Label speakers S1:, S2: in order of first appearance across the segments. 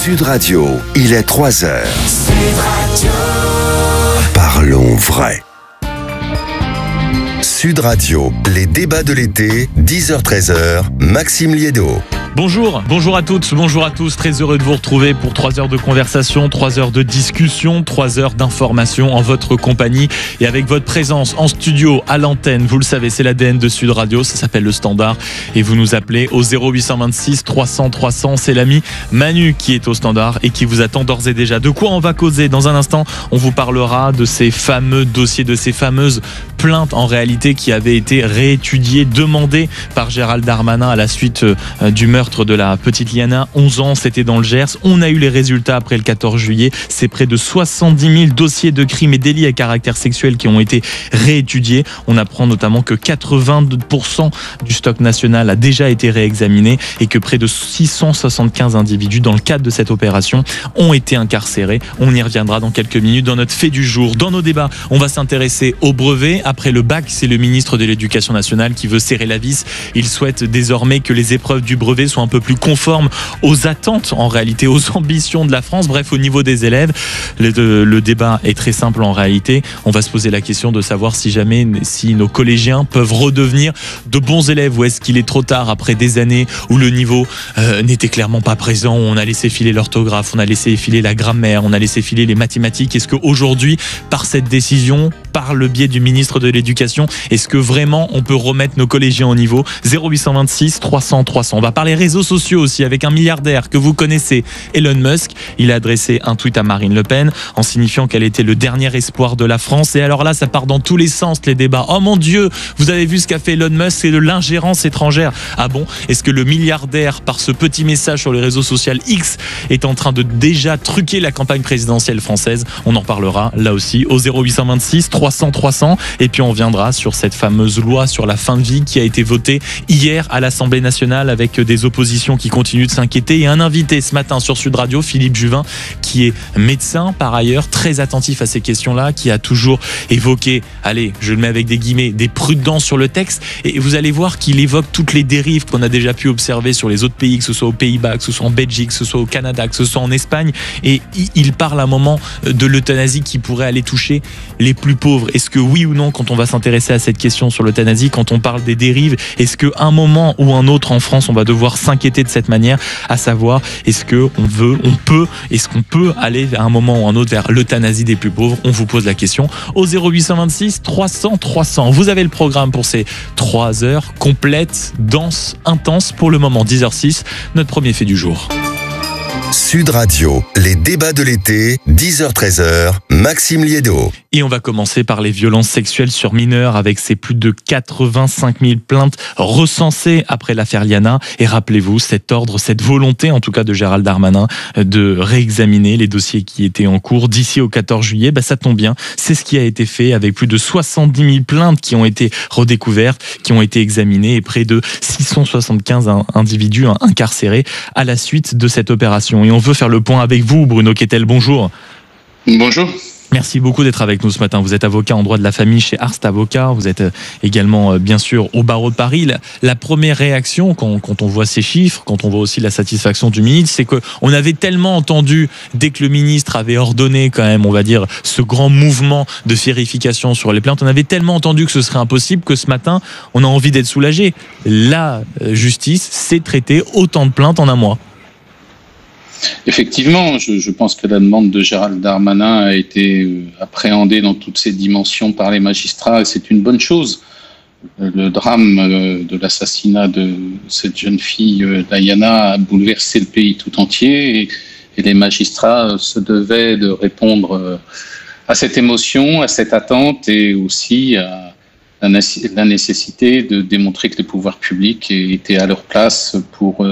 S1: Sud Radio, il est 3h.
S2: Sud Radio.
S1: Parlons vrai. Sud Radio, les débats de l'été, 10h-13h, Maxime Liédo.
S3: Bonjour à toutes, bonjour à tous, très heureux de vous retrouver pour 3 heures de conversation, 3 heures de discussion, 3 heures d'information en votre compagnie et avec votre présence en studio, à l'antenne. Vous le savez, c'est l'ADN de Sud Radio, ça s'appelle le Standard et vous nous appelez au 0826 300 300. C'est l'ami Manu qui est au Standard et qui vous attend d'ores et déjà. De quoi on va causer? Dans un instant, on vous parlera de ces fameux dossiers, de ces fameuses plaintes en réalité qui avaient été réétudiées, demandées par Gérald Darmanin à la suite du meurtre de la petite Liana, 11 ans, c'était dans le Gers. On a eu les résultats après le 14 juillet. C'est près de 70 000 dossiers de crimes et délits à caractère sexuel qui ont été réétudiés. On apprend notamment que 82% du stock national a déjà été réexaminé et que près de 675 individus dans le cadre de cette opération ont été incarcérés. On y reviendra dans quelques minutes dans notre fait du jour. Dans nos débats, on va s'intéresser au brevet. Après le bac, c'est le ministre de l'Éducation nationale qui veut serrer la vis. Il souhaite désormais que les épreuves du brevet soient un peu plus conformes aux attentes, en réalité, aux ambitions de la France, bref, au niveau des élèves. Le débat est très simple en réalité. On va se poser la question de savoir si nos collégiens peuvent redevenir de bons élèves ou est-ce qu'il est trop tard après des années où le niveau n'était clairement pas présent, où on a laissé filer l'orthographe, on a laissé filer la grammaire, on a laissé filer les mathématiques. Est-ce qu'aujourd'hui, par cette décision, par le biais du ministre de l'Éducation, est-ce que vraiment on peut remettre nos collégiens au niveau? 0826 300 300. On va parler réseaux sociaux aussi avec un milliardaire que vous connaissez, Elon Musk. Il a adressé un tweet à Marine Le Pen en signifiant qu'elle était le dernier espoir de la France. Et alors là, ça part dans tous les sens, les débats. Oh mon Dieu, vous avez vu ce qu'a fait Elon Musk, c'est de l'ingérence étrangère. Ah bon? Est-ce que le milliardaire, par ce petit message sur les réseaux sociaux X, est en train de déjà truquer la campagne présidentielle française? On en parlera là aussi au 0826 300 300. Et puis on viendra sur cette fameuse loi sur la fin de vie qui a été votée hier à l'Assemblée nationale avec des oppositions qui continuent de s'inquiéter et un invité ce matin sur Sud Radio, Philippe Juvin, qui est médecin par ailleurs, très attentif à ces questions-là, qui a toujours évoqué, allez, je le mets avec des guillemets, des prudences sur le texte, et vous allez voir qu'il évoque toutes les dérives qu'on a déjà pu observer sur les autres pays, que ce soit aux Pays-Bas, que ce soit en Belgique, que ce soit au Canada, que ce soit en Espagne, et il parle à un moment de l'euthanasie qui pourrait aller toucher les plus pauvres. Est-ce que oui ou non, quand on va s'intéresser à cette question sur l'euthanasie, quand on parle des dérives, est-ce qu'à un moment ou un autre en France, on va devoir s'inquiéter de cette manière, à savoir est-ce qu'on peut aller à un moment ou un autre vers l'euthanasie des plus pauvres? On vous pose la question au 0826 300 300. Vous avez le programme pour ces 3 heures complètes, denses, intenses pour le moment. 10h06, notre premier fait du jour.
S1: Sud Radio, les débats de l'été, 10h-13h, Maxime Liédo.
S3: Et on va commencer par les violences sexuelles sur mineurs avec ces plus de 85 000 plaintes recensées après l'affaire Liana. Et rappelez-vous, cet ordre, cette volonté en tout cas de Gérald Darmanin de réexaminer les dossiers qui étaient en cours d'ici au 14 juillet, ça tombe bien. C'est ce qui a été fait avec plus de 70 000 plaintes qui ont été redécouvertes, qui ont été examinées et près de 675 individus incarcérés à la suite de cette opération. Et on veut faire le point avec vous, Bruno Kettel. Bonjour.
S4: Bonjour.
S3: Merci beaucoup d'être avec nous ce matin. Vous êtes avocat en droit de la famille chez Arst Avocat. Vous êtes également, bien sûr, au barreau de Paris. La première réaction, quand on voit ces chiffres, quand on voit aussi la satisfaction du ministre, c'est qu'on avait tellement entendu, dès que le ministre avait ordonné quand même, on va dire, ce grand mouvement de vérification sur les plaintes, on avait tellement entendu que ce serait impossible que ce matin, on a envie d'être soulagé. La justice sait traiter autant de plaintes en un mois.
S4: Effectivement, je pense que la demande de Gérald Darmanin a été appréhendée dans toutes ses dimensions par les magistrats et c'est une bonne chose. Le drame de l'assassinat de cette jeune fille, Diana, a bouleversé le pays tout entier et les magistrats se devaient de répondre à cette émotion, à cette attente et aussi à la nécessité de démontrer que les pouvoirs publics étaient à leur place pour...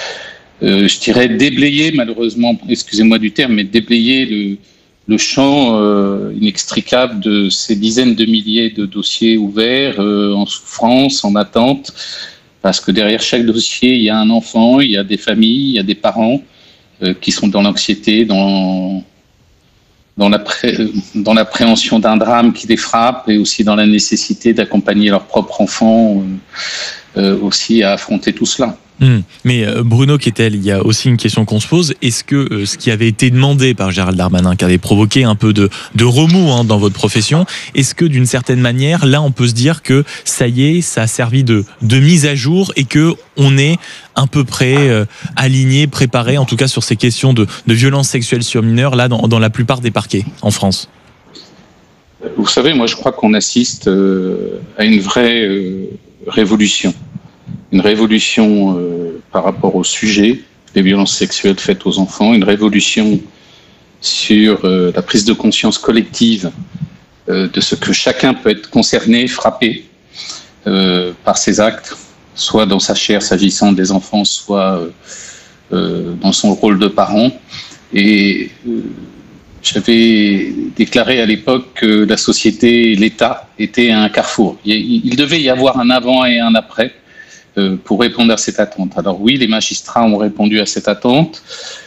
S4: je dirais déblayer, malheureusement, excusez-moi du terme, mais déblayer le champ inextricable de ces dizaines de milliers de dossiers ouverts, en souffrance, en attente, parce que derrière chaque dossier, il y a un enfant, il y a des familles, il y a des parents qui sont dans l'anxiété, dans l'appréhension d'un drame qui les frappe et aussi dans la nécessité d'accompagner leur propre enfant aussi à affronter tout cela.
S3: Mais Bruno Kettel, il y a aussi une question qu'on se pose. Est-ce que ce qui avait été demandé par Gérald Darmanin, qui avait provoqué un peu de remous dans votre profession, est-ce que d'une certaine manière, là, on peut se dire que ça y est, ça a servi de mise à jour et que on est à peu près aligné, préparé, en tout cas sur ces questions de violences sexuelles sur mineurs, là, dans la plupart des parquets en France?
S4: Vous savez, moi, je crois qu'on assiste à une vraie révolution. Une révolution par rapport au sujet des violences sexuelles faites aux enfants, une révolution sur la prise de conscience collective de ce que chacun peut être concerné, frappé par ces actes, soit dans sa chair s'agissant des enfants, soit dans son rôle de parent. Et j'avais déclaré à l'époque que la société, l'État, était à un carrefour. Il devait y avoir un avant et un après pour répondre à cette attente. Alors oui, les magistrats ont répondu à cette attente.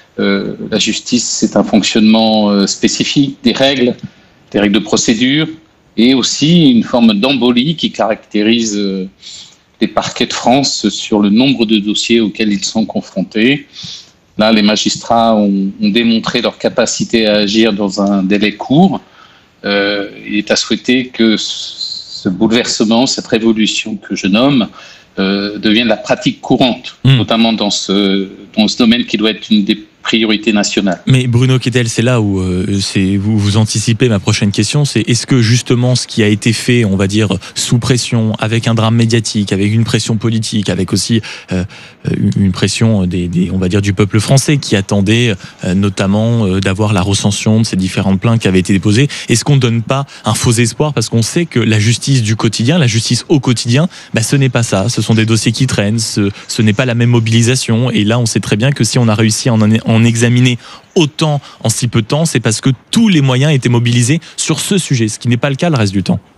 S4: La justice, c'est un fonctionnement spécifique, des règles de procédure, et aussi une forme d'embolie qui caractérise les parquets de France sur le nombre de dossiers auxquels ils sont confrontés. Là, les magistrats ont démontré leur capacité à agir dans un délai court. Il est à souhaiter que ce bouleversement, cette révolution que je nomme, devienne la pratique courante, notamment dans ce domaine qui doit être une des priorité nationale.
S3: Mais Bruno Kettel, c'est là où vous anticipez ma prochaine question, c'est est-ce que justement ce qui a été fait, on va dire, sous pression, avec un drame médiatique, avec une pression politique, avec aussi une pression on va dire, du peuple français qui attendait notamment d'avoir la recension de ces différentes plaintes qui avaient été déposées, est-ce qu'on ne donne pas un faux espoir parce qu'on sait que la justice du quotidien, la justice au quotidien, ce n'est pas ça, ce sont des dossiers qui traînent, ce n'est pas la même mobilisation, et là on sait très bien que si on a réussi à en examiner autant en si peu de temps, c'est parce que tous les moyens étaient mobilisés sur ce sujet, ce qui n'est pas le cas le reste du temps.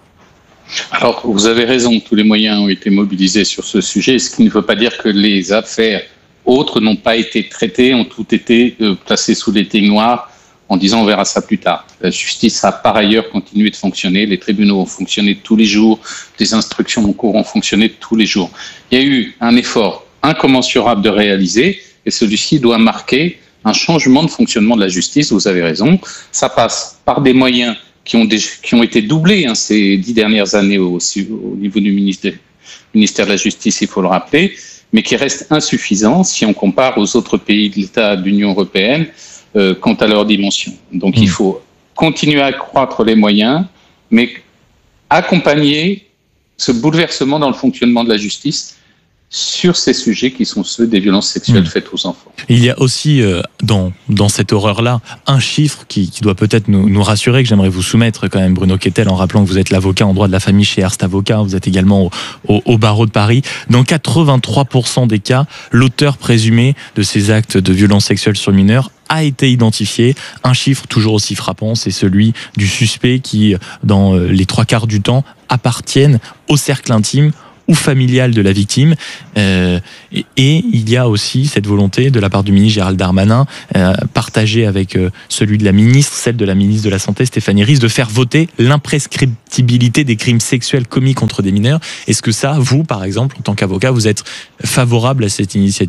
S4: Alors, vous avez raison, tous les moyens ont été mobilisés sur ce sujet, ce qui ne veut pas dire que les affaires autres n'ont pas été traitées, ont toutes été placées sous l'éteignoir en disant on verra ça plus tard. La justice a par ailleurs continué de fonctionner, les tribunaux ont fonctionné tous les jours, les instructions en cours ont fonctionné tous les jours. Il y a eu un effort incommensurable de réaliser, et celui-ci doit marquer un changement de fonctionnement de la justice, vous avez raison. Ça passe par des moyens qui ont été doublés ces 10 dernières années au niveau du ministère de la Justice, il faut le rappeler, mais qui restent insuffisants si on compare aux autres pays de l'État de l'Union européenne quant à leur dimension. Donc il faut continuer à accroître les moyens, mais accompagner ce bouleversement dans le fonctionnement de la justice sur ces sujets qui sont ceux des violences sexuelles faites aux enfants.
S3: Il y a aussi dans cette horreur-là un chiffre qui doit peut-être nous rassurer, que j'aimerais vous soumettre quand même, Bruno Kettel, en rappelant que vous êtes l'avocat en droit de la famille chez Hearst Avocat, vous êtes également au barreau de Paris. Dans 83% des cas, l'auteur présumé de ces actes de violences sexuelles sur mineurs a été identifié. Un chiffre toujours aussi frappant, c'est celui du suspect qui, dans les 3/4 du temps, appartiennent au cercle intime ou familial de la victime. Et il y a aussi cette volonté de la part du ministre Gérald Darmanin, partagée avec celle de la ministre de la Santé, Stéphanie Ries, de faire voter l'imprescriptibilité des crimes sexuels commis contre des mineurs. Est-ce que ça, vous, par exemple, en tant qu'avocat, vous êtes favorable à cette initiative ?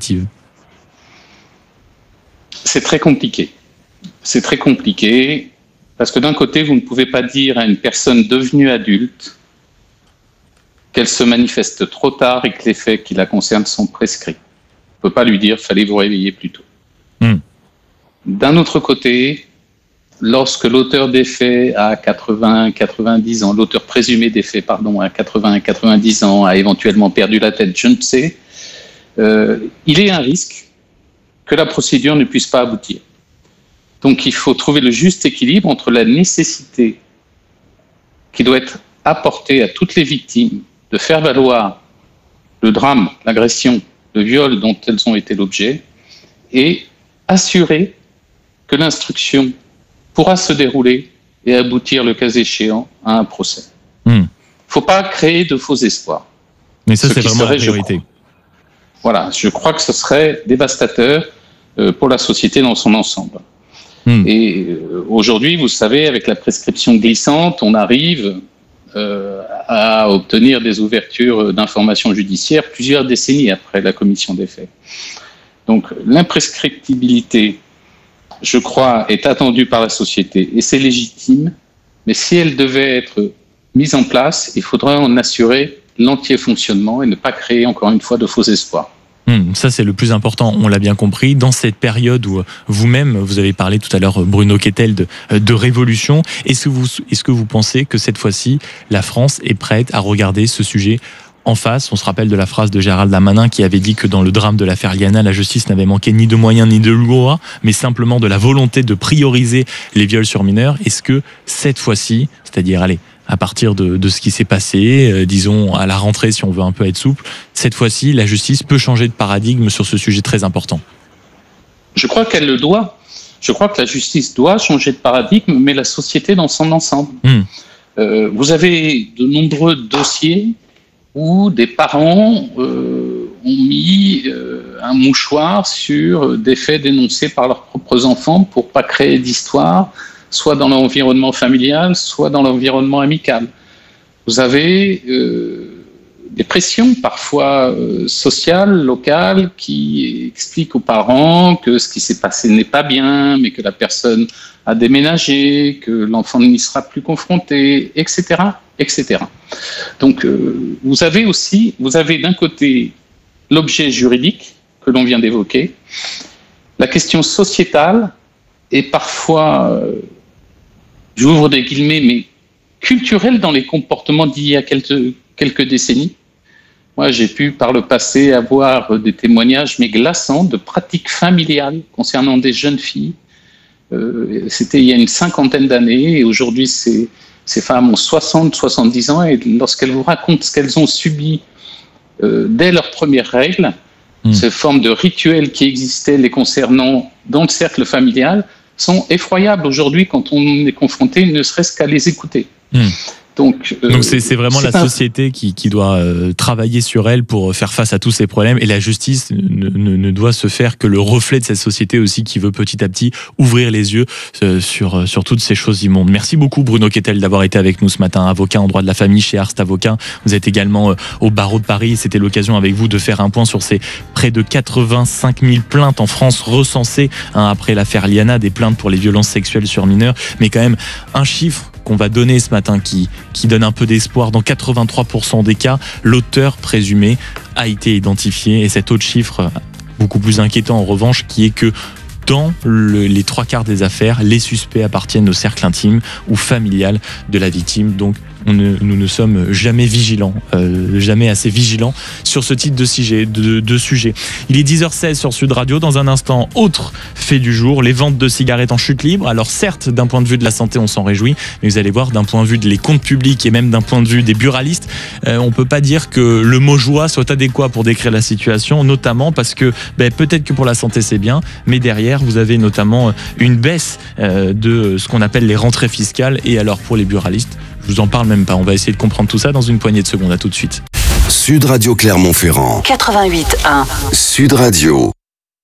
S4: C'est très compliqué. C'est très compliqué parce que d'un côté, vous ne pouvez pas dire à une personne devenue adulte qu'elle se manifeste trop tard et que les faits qui la concernent sont prescrits. On ne peut pas lui dire « fallait vous réveiller plus tôt ». D'un autre côté, lorsque l'auteur des faits a 80-90 ans, l'auteur présumé des faits, pardon, à 80-90 ans, a éventuellement perdu la tête, je ne sais, il est un risque que la procédure ne puisse pas aboutir. Donc il faut trouver le juste équilibre entre la nécessité qui doit être apportée à toutes les victimes de faire valoir le drame, l'agression, le viol dont elles ont été l'objet, et assurer que l'instruction pourra se dérouler et aboutir, le cas échéant, à un procès. Il ne faut pas créer de faux espoirs.
S3: Mais ça, c'est vraiment la priorité.
S4: Voilà, je crois que ce serait dévastateur pour la société dans son ensemble. Et aujourd'hui, vous savez, avec la prescription glissante, on arrive à obtenir des ouvertures d'informations judiciaires plusieurs décennies après la commission des faits. Donc l'imprescriptibilité, je crois, est attendue par la société et c'est légitime, mais si elle devait être mise en place, il faudrait en assurer l'entier fonctionnement et ne pas créer encore une fois de faux espoirs.
S3: Ça, c'est le plus important, on l'a bien compris. Dans cette période où vous-même, vous avez parlé tout à l'heure, Bruno Kettel, de révolution, est-ce que vous pensez que cette fois-ci, la France est prête à regarder ce sujet en face? On se rappelle de la phrase de Gérald Darmanin qui avait dit que dans le drame de l'affaire Liana, la justice n'avait manqué ni de moyens ni de loi, mais simplement de la volonté de prioriser les viols sur mineurs. Est-ce que cette fois-ci, c'est-à-dire, à partir de ce qui s'est passé, disons à la rentrée si on veut un peu être souple, cette fois-ci, la justice peut changer de paradigme sur ce sujet très important?
S4: Je crois qu'elle le doit. Je crois que la justice doit changer de paradigme, mais la société dans son ensemble. Vous avez de nombreux dossiers où des parents ont mis un mouchoir sur des faits dénoncés par leurs propres enfants pour ne pas créer d'histoire, soit dans l'environnement familial, soit dans l'environnement amical. Vous avez des pressions parfois sociales, locales, qui expliquent aux parents que ce qui s'est passé n'est pas bien, mais que la personne a déménagé, que l'enfant n'y sera plus confronté, etc., etc. Donc, vous avez d'un côté l'objet juridique que l'on vient d'évoquer, la question sociétale et parfois, j'ouvre des guillemets, mais culturelle dans les comportements d'il y a quelques décennies. Moi, j'ai pu par le passé avoir des témoignages, mais glaçants, de pratiques familiales concernant des jeunes filles. C'était il y a une 50aine d'années, et aujourd'hui, ces femmes ont 60, 70 ans, et lorsqu'elles vous racontent ce qu'elles ont subi dès leurs premières règles, ces formes de rituels qui existaient les concernant dans le cercle familial, sont effroyables aujourd'hui quand on est confronté, ne serait-ce qu'à les écouter. Donc
S3: c'est vraiment la société qui doit travailler sur elle pour faire face à tous ces problèmes, et la justice ne doit se faire que le reflet de cette société aussi qui veut petit à petit ouvrir les yeux sur toutes ces choses immondes. Merci beaucoup Bruno Kettel d'avoir été avec nous ce matin, avocat en droit de la famille chez Arst Avocat. Vous êtes également au barreau de Paris. C'était l'occasion avec vous de faire un point sur ces près de 85 000 plaintes en France recensées après l'affaire Liana, des plaintes pour les violences sexuelles sur mineurs, mais quand même un chiffre qu'on va donner ce matin qui donne un peu d'espoir. Dans 83% des cas, l'auteur présumé a été identifié, et cet autre chiffre beaucoup plus inquiétant en revanche, qui est que dans les 3/4 des affaires, les suspects appartiennent au cercle intime ou familial de la victime. Donc nous ne sommes jamais vigilants, jamais assez vigilants sur ce type de sujet. Il est 10h16 sur Sud Radio. Dans un instant, autre fait du jour, les ventes de cigarettes en chute libre. Alors certes, d'un point de vue de la santé, on s'en réjouit, mais vous allez voir, d'un point de vue des comptes publics et même d'un point de vue des buralistes, on peut pas dire que le mot joie soit adéquat pour décrire la situation, notamment parce que peut-être que pour la santé c'est bien, mais derrière vous avez notamment une baisse de ce qu'on appelle les rentrées fiscales. Et alors pour les buralistes, je vous en parle même pas. On va essayer de comprendre tout ça dans une poignée de secondes. À tout de suite.
S1: Sud Radio Clermont-Ferrand
S2: 88.1
S1: Sud Radio.